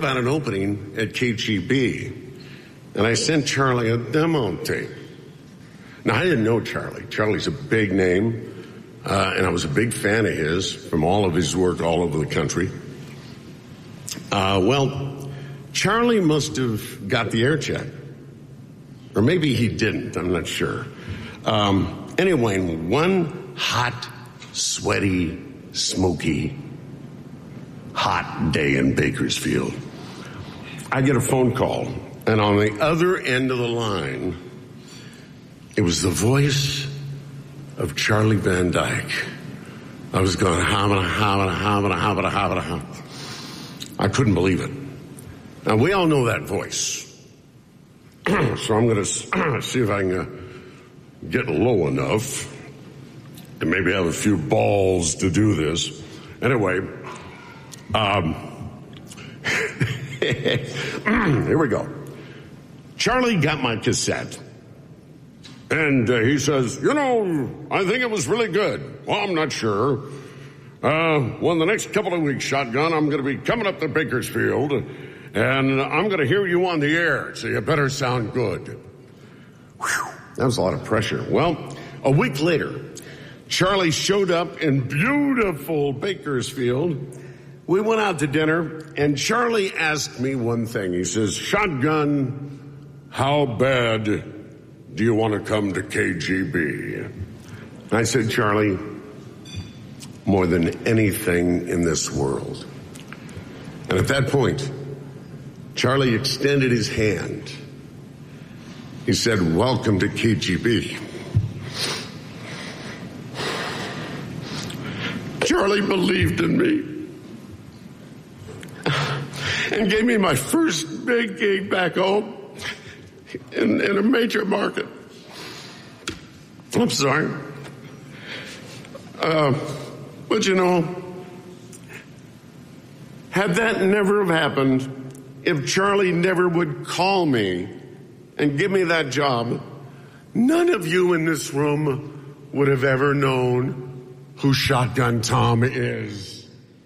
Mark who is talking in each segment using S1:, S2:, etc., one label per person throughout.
S1: about an opening at KGB, and I sent Charlie a demo tape. Now, I didn't know Charlie. Charlie's a big name, and I was a big fan of his from all of his work all over the country. Well, Charlie must have got the air check. Or maybe he didn't, I'm not sure. Anyway, one hot, sweaty, smoky, hot day in Bakersfield, I get a phone call, and on the other end of the line, it was the voice of Charlie Van Dyke. I was going, I couldn't believe it. Now, we all know that voice. So I'm going to see if I can get low enough and maybe have a few balls to do this. Anyway, here we go. Charlie got my cassette. And he says, I think it was really good. Well, I'm not sure. Well, in the next couple of weeks, Shotgun, I'm going to be coming up to Bakersfield, and I'm going to hear you on the air, so you better sound good. Whew, that was a lot of pressure. Well, a week later, Charlie showed up in beautiful Bakersfield. We went out to dinner, and Charlie asked me one thing. He says, Shotgun, how bad do you want to come to KGB? I said, Charlie, more than anything in this world. And at that point, Charlie extended his hand. He said, welcome to KGB. Charlie believed in me and gave me my first big gig back home in a major market. I'm sorry. But had that never have happened, if Charlie never would call me and give me that job, none of you in this room would have ever known who Shotgun Tom is.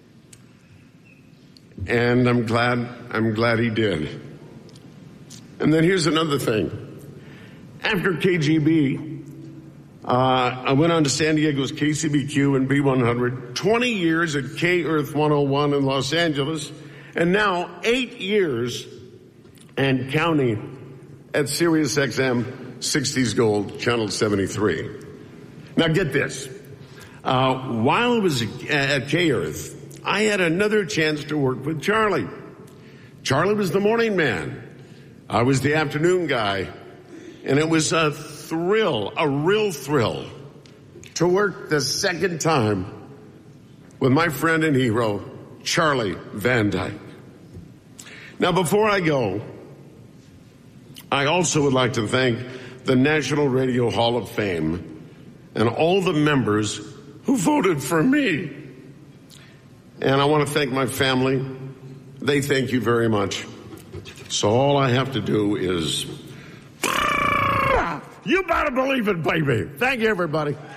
S1: And I'm glad he did. And then here's another thing. After KGB, I went on to San Diego's KCBQ and B100, 20 years at K-Earth 101 in Los Angeles, and now 8 years and counting at Sirius XM 60s Gold, Channel 73. Now get this. While I was at K-Earth, I had another chance to work with Charlie. Charlie was the morning man. I was the afternoon guy. And it was a thrill, a real thrill, to work the second time with my friend and hero, Charlie Van Dyke. Now, before I go, I also would like to thank the National Radio Hall of Fame and all the members who voted for me. And I want to thank my family. They thank you very much. So all I have to do is... You better believe it, baby. Thank you, everybody.